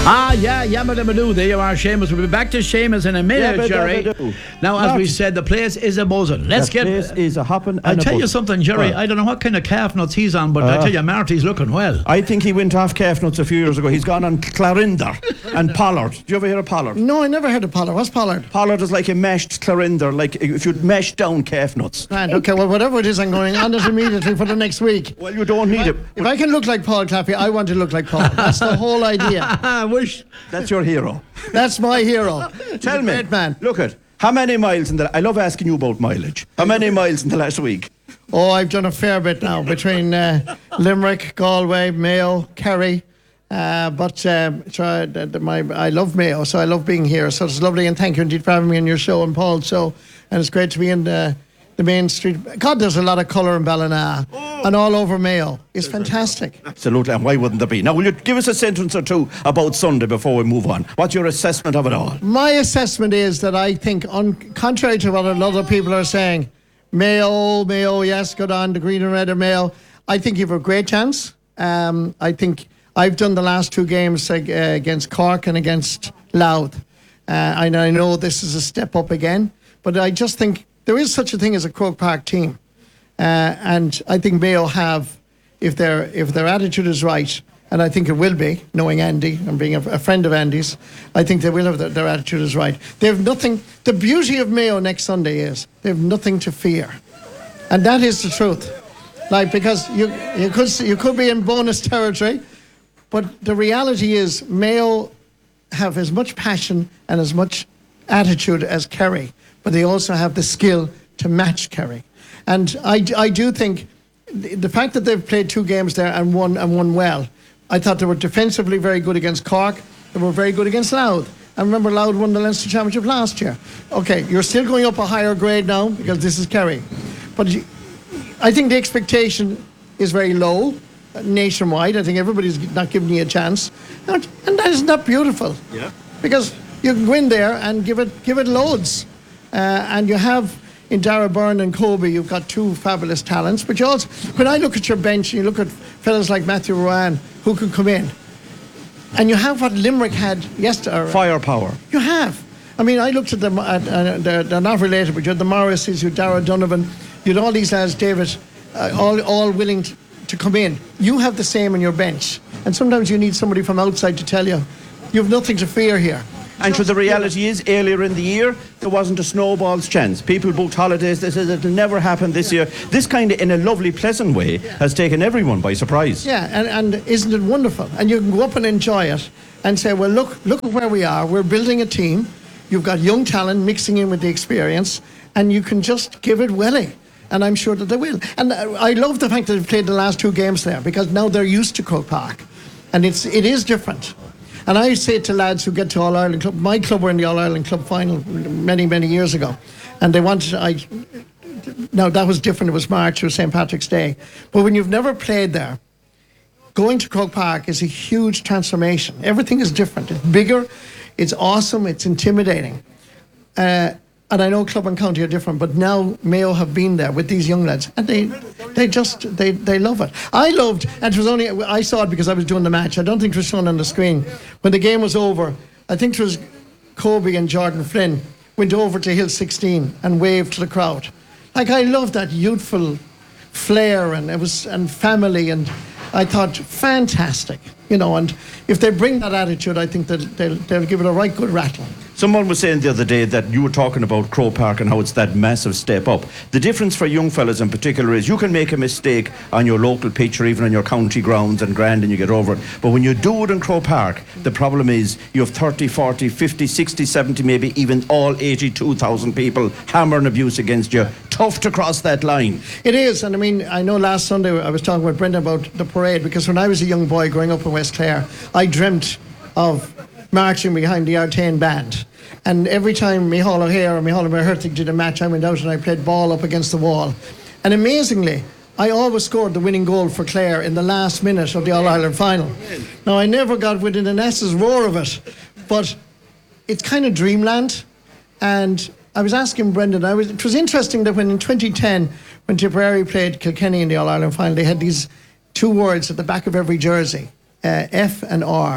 Yabba Dabba Doo. There you are, Seamus. We'll be back to Seamus in a minute, Jerry. Now, as we said, the place is a buzzing. The place is a hopping. I'll tell you something, Jerry. I don't know what kind of calf nuts he's on, but I tell you, Marty's looking well. I think he went off calf nuts a few years ago. He's gone on Clarinder and Pollard. Do you ever hear of Pollard? No, I never heard of Pollard. What's Pollard? Pollard is like a mashed Clarinder, like if you'd mash down calf nuts. Right, okay, well, whatever it is, I'm going on it immediately for the next week. Well, you don't need it. If I can look like Paul Claffey, I want to look like Paul. That's the whole idea. I wish. That's your hero. That's my hero. Tell me, great man. Look at how many miles in the. I love asking you about mileage. How many miles in the last week? Oh, I've done a fair bit now between Limerick, Galway, Mayo, Kerry. I love Mayo, so I love being here. So it's lovely, and thank you indeed for having me on your show and Paul's show. And it's great to be in the main street. God, there's a lot of colour in Ballina and all over Mayo. It's fantastic. Absolutely, and why wouldn't there be? Now, will you give us a sentence or two about Sunday before we move on? What's your assessment of it all? My assessment is that I think, contrary to what a lot of people are saying, Mayo, yes, good on, the green and red of Mayo. I think you have a great chance. I think I've done the last two games against Cork and against Louth. And I know this is a step up again, but I just think there is such a thing as a Croke Park team. And I think Mayo have, if their attitude is right, and I think it will be, knowing Andy and being a friend of Andy's, I think they will have their attitude is right. They have nothing. The beauty of Mayo next Sunday is they have nothing to fear, and that is the truth. Like, because you could be in bonus territory, but the reality is Mayo have as much passion and as much attitude as Kerry, but they also have the skill to match Kerry. And I do think the fact that they've played two games there and won well. I thought they were defensively very good against Cork. They were very good against Louth. I remember Louth won the Leinster Championship last year. Okay, you're still going up a higher grade now because this is Kerry. But I think the expectation is very low nationwide. I think everybody's not giving you a chance. And that is not beautiful. Yeah. Because you can go in there and give it loads. And you have in Dara Byrne and Kobe, you've got two fabulous talents. But you also, when I look at your bench, and you look at fellas like Matthew Rowan who can come in, and you have what Limerick had yesterday. Firepower. You have. I mean, I looked at them. They're not related, but you had the Morrises, you had Dara Donovan, you had all these lads, David, all willing to come in. You have the same in your bench, and sometimes you need somebody from outside to tell you have nothing to fear here. And so the reality is, earlier in the year, there wasn't a snowball's chance. People booked holidays. They said it'll never happen this year. This kind of, in a lovely, pleasant way, has taken everyone by surprise. Yeah, and isn't it wonderful? And you can go up and enjoy it and say, well, look at where we are. We're building a team. You've got young talent mixing in with the experience, and you can just give it welly. And I'm sure that they will. And I love the fact that they've played the last two games there, because now they're used to Croke Park. And it is different. And I say to lads who get to All-Ireland Club, my club were in the All-Ireland Club final many, many years ago. And they wanted, now that was different, it was March, it was St. Patrick's Day. But when you've never played there, going to Croke Park is a huge transformation. Everything is different. It's bigger, it's awesome, it's intimidating. And I know club and county are different, but now Mayo have been there with these young lads, and they love it. I loved, and it was only, I saw it because I was doing the match. I don't think it was shown on the screen. When the game was over, I think it was Kobe and Jordan Flynn went over to Hill 16 and waved to the crowd. Like, I loved that youthful flair and family, and I thought, fantastic, and if they bring that attitude, I think that they'll give it a right good rattle. Someone was saying the other day that you were talking about Croke Park and how it's that massive step up. The difference for young fellas in particular is you can make a mistake on your local pitch or even on your county grounds and grand and you get over it. But when you do it in Croke Park, the problem is you have 30, 40, 50, 60, 70, maybe even all 82,000 people hammering abuse against you. Tough to cross that line. It is, and I mean, I know last Sunday I was talking with Brenda about the parade, because when I was a young boy growing up in West Clare, I dreamt of marching behind the Artane band. And every time Micheál O'Hare or Micheál O'Hertig did a match, I went out and I played ball up against the wall. And amazingly, I always scored the winning goal for Clare in the last minute of the All-Ireland final. Now, I never got within an S's roar of it, but it's kind of dreamland. And I was asking Brendan, it was interesting that when in 2010, when Tipperary played Kilkenny in the All-Ireland final, they had these two words at the back of every jersey, F and R.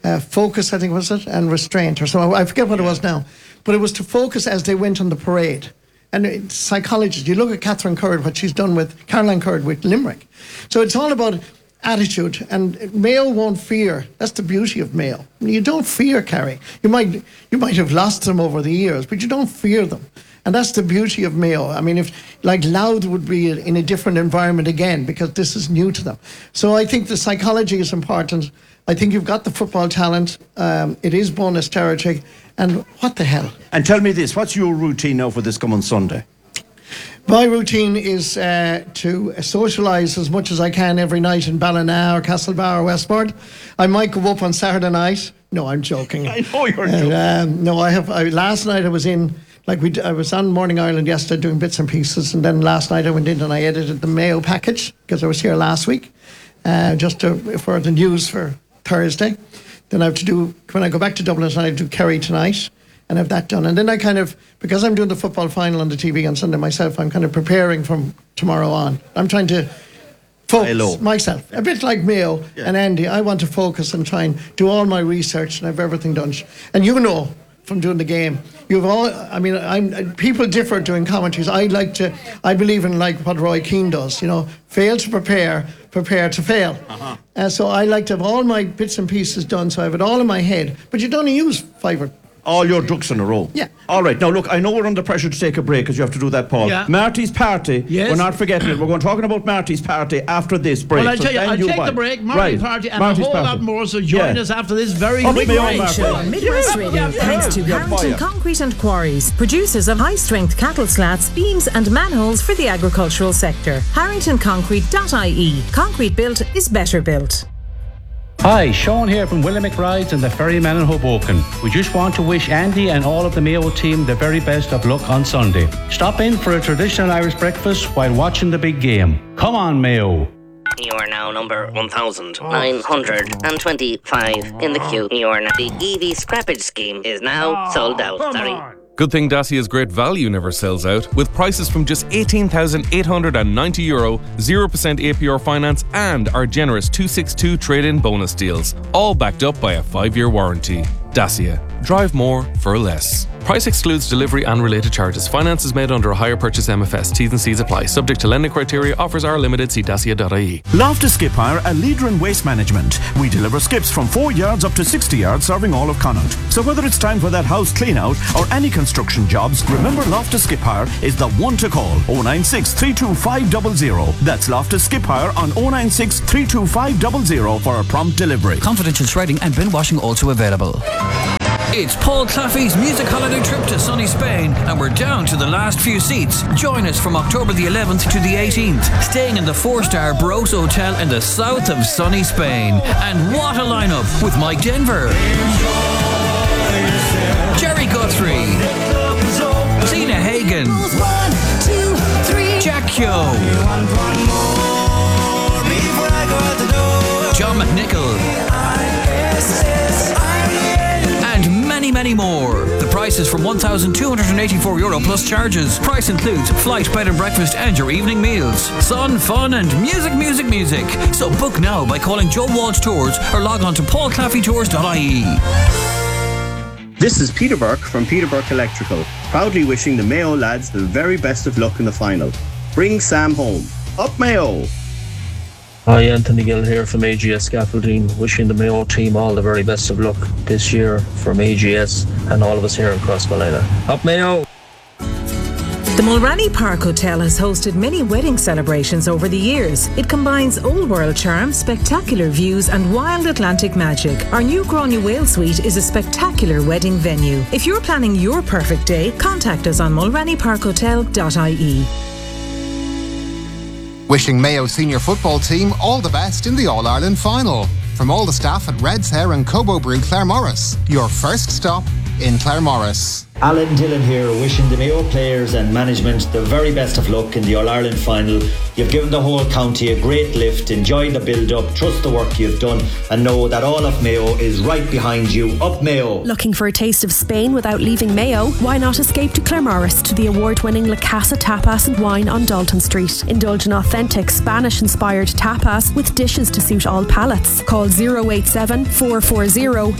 focus, I think was it, and restraint, or so. I forget what it was now. But it was to focus as they went on the parade. And psychologists, you look at Catherine Curd, what she's done with Caroline Curd with Limerick. So it's all about attitude, and Mayo won't fear. That's the beauty of Mayo. You don't fear Kerry. You might have lost them over the years, but you don't fear them. And that's the beauty of Mayo. I mean, if like Louth would be in a different environment again, because this is new to them. So I think the psychology is important. I think you've got the football talent. It is bonus territory. And what the hell? And tell me this, what's your routine now for this coming Sunday? My routine is to socialise as much as I can every night in Ballina or Castlebar or Westport. I might go up on Saturday night. No, I'm joking. I know you're joking. No, last night I was in... I was on Morning Ireland yesterday doing bits and pieces, and then last night I went in and I edited the Mayo package because I was here last week, for the news for Thursday. Then I have to do, when I go back to Dublin tonight, I do Kerry tonight and have that done. And then I because I'm doing the football final on the TV on Sunday myself, I'm kind of preparing from tomorrow on. I'm trying to focus myself, a bit like Mayo and Andy. I want to focus and try and do all my research and have everything done. And from doing the game, people differ doing commentaries. I believe in like what Roy Keane does, fail to prepare to fail. So I like to have all my bits and pieces done, so I have it all in my head, but you don't use 5 or all your ducks in a row. Yeah. All right. Now, look, I know we're under pressure to take a break because you have to do that, Paul. Yeah. Marty's Party. Yes. We're not forgetting it. We're going to talk about Marty's Party after this break. Well, I'll tell you, I'll take the break, Marty's Party, and Marty's a whole Party. lot more, so join us after this very Midnight Show on Midwest Radio, thanks to Harrington Concrete and Quarries, producers of high-strength cattle slats, beams and manholes for the agricultural sector. HarringtonConcrete.ie. Concrete built is better built. Hi, Sean here from Willamette Rides and the Ferryman in Hoboken. We just want to wish Andy and all of the Mayo team the very best of luck on Sunday. Stop in for a traditional Irish breakfast while watching the big game. Come on, Mayo. You are now number 1,925 in the queue. The EV scrappage scheme is now sold out. Sorry. Good thing Dacia's great value never sells out, with prices from just €18,890, 0% APR finance, and our generous 262 trade-in bonus deals, all backed up by a 5-year warranty. Dacia. Drive more for less. Price excludes delivery and related charges. Finance is made under a hire purchase MFS. T's and C's apply. Subject to lending criteria. Offers are limited. See dacia.ie. Loftus Skip Hire, a leader in waste management. We deliver skips from 4 yards up to 60 yards, serving all of Connaught. So whether it's time for that house clean out or any construction jobs, remember Loftus Skip Hire is the one to call. 096 325 00. That's Loftus Skip Hire on 096 325 00 for a prompt delivery. Confidential shredding and bin washing also available. It's Paul Claffey's music holiday trip to sunny Spain, and we're down to the last few seats. Join us from October the 11th to the 18th, staying in the 4-star Bros Hotel in the south of sunny Spain. And what a lineup with Mike Denver, Jerry Guthrie, Tina Hagen, Jack Yo, John McNichol, and many more. The price is from €1,284 plus charges. Price includes flight, bed and breakfast and your evening meals. Sun, fun and music. So book now by calling Joe Walsh Tours or log on to paulclaffeytours.ie. This is Peter Burke from Peter Burke Electrical, proudly wishing the Mayo lads the very best of luck in the final. Bring Sam home. Up Mayo! Hi, Anthony Gill here from AGS Scaffolding, wishing the Mayo team all the very best of luck this year from AGS and all of us here in Crossmolina. Up Mayo! The Mulranny Park Hotel has hosted many wedding celebrations over the years. It combines old world charm, spectacular views and wild Atlantic magic. Our new Gráinne Whale Suite is a spectacular wedding venue. If you're planning your perfect day, contact us on mulrannyparkhotel.ie. Wishing Mayo senior football team all the best in the All-Ireland final. From all the staff at Red's Hair and Cobo Brew Claremorris, your first stop in Claremorris. Alan Dillon here, wishing the Mayo players and management the very best of luck in the All-Ireland final. You've given the whole county a great lift. Enjoy the build-up, trust the work you've done, and know that all of Mayo is right behind you. Up Mayo! Looking for a taste of Spain without leaving Mayo? Why not escape to Claremorris to the award-winning La Casa Tapas and Wine on Dalton Street? Indulge in authentic Spanish-inspired tapas with dishes to suit all palates. Call 087 440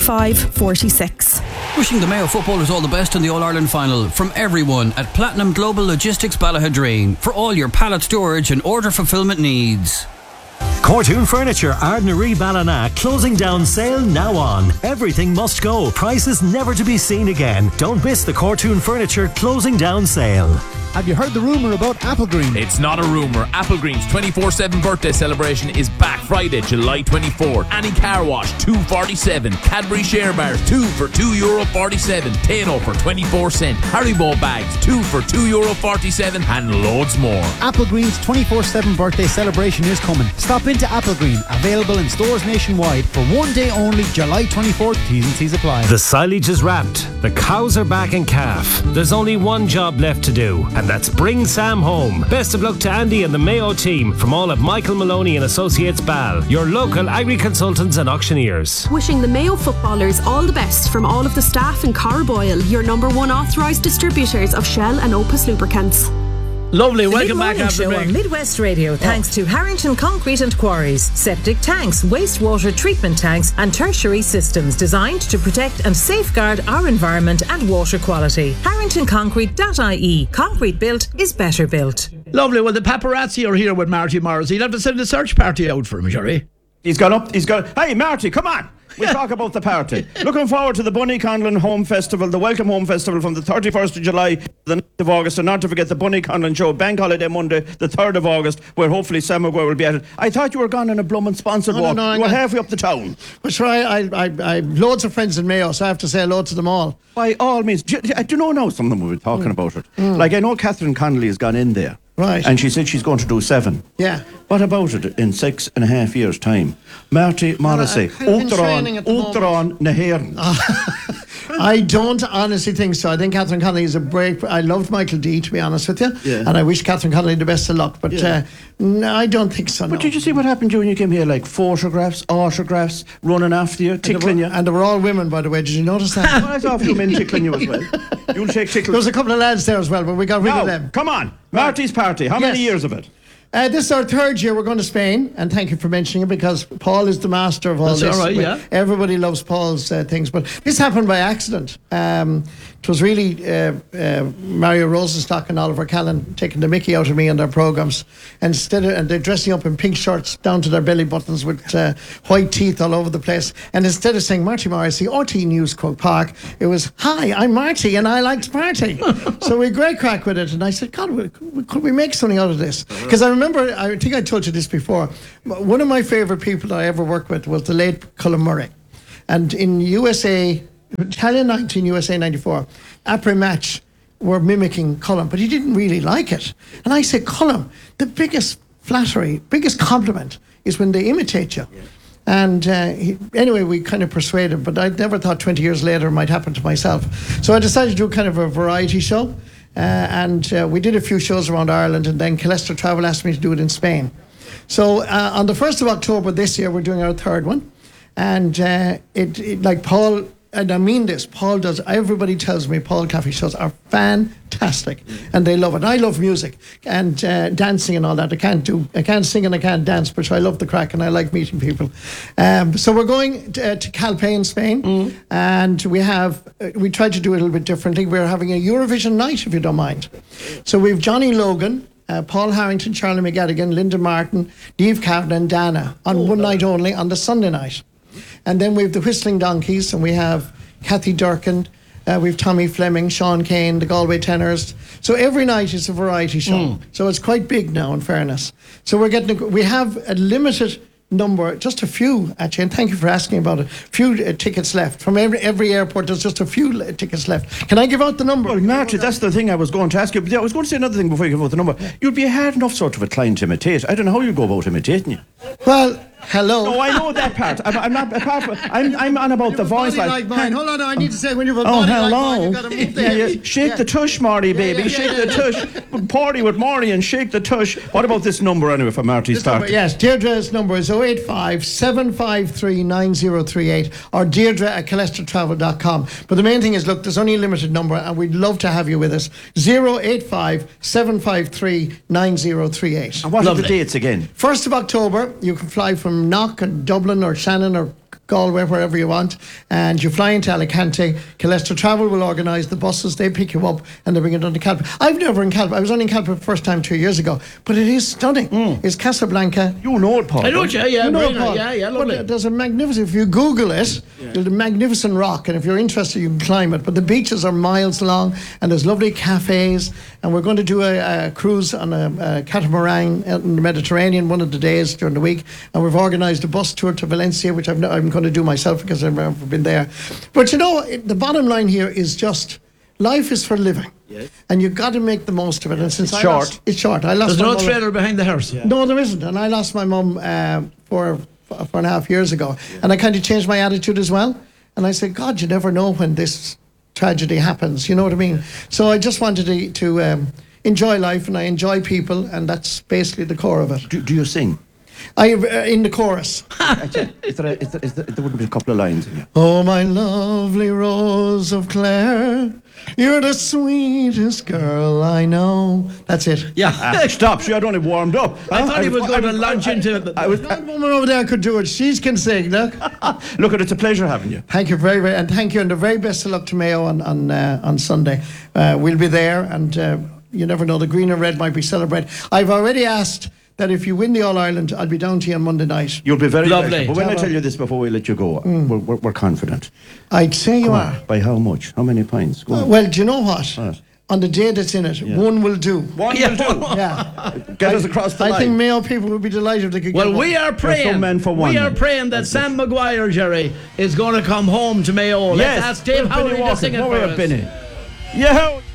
5546. Wishing the Mayo footballers all the best in the All-Ireland final from everyone at Platinum Global Logistics Ballahadreen for all your pallet storage and order fulfilment needs. Cortoon Furniture, Ardnaree Ballina, closing down sale now on. Everything must go. Prices never to be seen again. Don't miss the Cortoon Furniture closing down sale. Have you heard the rumour about Applegreen? It's not a rumour. Applegreen's 24/7 birthday celebration is back Friday, July 24. Annie Car Wash, $2.47. Cadbury Share Bars, 2 for €2.47. Tano for 24 cents. Haribo bags, 2 for €2.47. And loads more. Applegreen's 24/7 birthday celebration is coming. Stop into Applegreen, available in stores nationwide for one day only, July 24th. T's and C's apply. The silage is wrapped. The cows are back in calf. There's only one job left to do, and that's bring Sam home. Best of luck to Andy and the Mayo team from all of Michael Maloney and Associates Ball, your local agri-consultants and auctioneers. Wishing the Mayo footballers all the best from all of the staff in Carboyle, your #1 authorised distributors of Shell and Opus lubricants. Lovely, The welcome back Mid-Morning after the Show break. on Midwest Radio, thanks to Harrington Concrete and Quarries, septic tanks, wastewater treatment tanks and tertiary systems designed to protect and safeguard our environment and water quality. HarringtonConcrete.ie. Concrete built is better built. Lovely, well the paparazzi are here with Marty Morris. He'll have to send a search party out for him, Jerry. He's gone. Hey, Marty, come on. We'll talk about the party. Looking forward to the Bunny Conlon Home Festival, the Welcome Home Festival from the 31st of July to the 9th of August. And not to forget the Bunny Conlon Show, Bank Holiday Monday, the 3rd of August, where hopefully Sam Maguire will be at it. I thought you were gone on a Blumman sponsored walk. No, you were halfway up the town. But sure, I've loads of friends in Mayo, so I have to say hello to them all. By all means. Do you know now some of them we were talking about it? Like I know Catherine Connolly has gone in there. Right. And she said she's going to do 7. Yeah. What about it in 6.5 years' time? Marty Morrissey, Uachtaráin na hÉireann. I don't honestly think so. I think Catherine Connolly is a break. I loved Michael D, to be honest with you. Yeah. And I wish Catherine Connolly the best of luck. But no, I don't think so. But no. did you see what happened when you came here? Like photographs, autographs, running after you, tickling you. And they were all women, by the way. Did you notice that? Well, I saw a few men tickling you as well. You'll take tickles. There was a couple of lads there as well, but we got rid of them. Come on. Marty's party. How many years of it? This is our 3rd year. We're going to Spain, and thank you for mentioning it, because Paul is the master of all That's this. all right, yeah. Everybody loves Paul's things, but this happened by accident. It was really Mario Rosenstock and Oliver Callan taking the mickey out of me on their programmes, and they're dressing up in pink shirts down to their belly buttons with white teeth all over the place. And instead of saying Marty Morrissey, RT News Croke Park, it was, "Hi, I'm Marty and I like to party." So we had great crack with it, and I said, God, could we make something out of this? Because I remember, I think I told you this before, one of my favourite people that I ever worked with was the late Colin Murray. And in USA, Italian 19, USA 94, après match were mimicking Colin, but he didn't really like it. And I said, Colin, the biggest flattery, biggest compliment is when they imitate you. Yeah. And anyway, we kind of persuaded, but I never thought 20 years later it might happen to myself. So I decided to do kind of a variety show. And we did a few shows around Ireland, and then Calester Travel asked me to do it in Spain. So on the 1st of October this year, we're doing our 3rd one. And it like Paul, and I mean this, Paul does, everybody tells me Paul Caffey shows are fantastic, and they love it. I love music and dancing and all that. I can't sing and I can't dance, but I love the crack and I like meeting people. So we're going to Calpe in Spain, and we tried to do it a little bit differently. We're having a Eurovision night, if you don't mind. So we've Johnny Logan, Paul Harrington, Charlie McGettigan, Linda Martin, Niamh Kavanagh and Dana on one night only on the Sunday night. And then we have the Whistling Donkeys, and we have Kathy Durkin, we have Tommy Fleming, Sean Kane, the Galway Tenors. So every night is a variety show. So it's quite big now, in fairness. So we have a limited number, just a few actually, and thank you for asking about it. Few tickets left from every airport. There's just a few tickets left. Can I give out the number? Well, Marty, that's the thing I was going to ask you. I was going to say another thing before you give out the number. You'd be a hard enough sort of a client to imitate. I don't know how you go about imitating you. Well, Hello. No, I know that part. I'm not apart from. I'm on about the voice. Like mine. Hold on, I need to say when you have a Oh, body hello. like mine, you got to move the hips. Shake the tush, Marty, baby. Shake the tush. Party with Marty and shake the tush. What about this number anyway for Marty start? Yes, Deirdre's number is 085 753 9038 or Deirdre@CholesteroTravel.com. But the main thing is, look, there's only a limited number and we'd love to have you with us. 085 753 9038. And what are the dates again? 1st of October, you can fly from Knock and Dublin or Shannon or Galway, wherever you want, and you fly into Alicante. Cholester Travel will organise the buses. They pick you up and they bring it on to Calpe. I've never in Calpe. I was only in Calpe the first time 2 years ago, but it is stunning. It's Casablanca. You know it, Paul. I know it, yeah. You know it, Paul. Paul. Yeah, lovely. But there's a magnificent, if you Google it, there's a magnificent rock, and if you're interested, you can climb it. But the beaches are miles long, and there's lovely cafes, and we're going to do a cruise on a catamaran in the Mediterranean one of the days during the week, and we've organised a bus tour to Valencia, which I'm going to do myself because I've never been there. But you know, the bottom line here is just life is for living. Yes. And you've got to make the most of it. And since it's short. I lost There's my no mother. trailer behind the house. Yeah. No, there isn't. And I lost my mum 4.5 years ago. Yeah. And I kind of changed my attitude as well. And I said, God, you never know when this tragedy happens. You know what I mean? So I just wanted to enjoy life, and I enjoy people, and that's basically the core of it. Do you sing? In the chorus. There wouldn't be a couple of lines in here. Oh, my lovely Rose of Clare, you're the sweetest girl I know. That's it. Yeah. Stop. See, I'd only warmed up. I thought he was going to launch into it. That woman over there could do it. She can sing, look. Look, it's a pleasure having you. Thank you very, very, and thank you, and the very best of luck to Mayo on Sunday. We'll be there, and you never know, the green and red might be celebrated. I've already asked that if you win the All-Ireland, I'll be down to you on Monday night. You'll be very lovely. But when I tell you this before we let you go, we're confident. I'd say you are. By how much? How many pints? Go on. Well, do you know what? On the day that's in it, one will do. One will do. Yeah. Get us across the line. I think Mayo people would be delighted if they could get one. We are praying. Some men for one. We are praying that Sam Maguire, Jerry, is going to come home to Mayo. Yes. Let's ask Dave Howley to sing it for us. Yeah.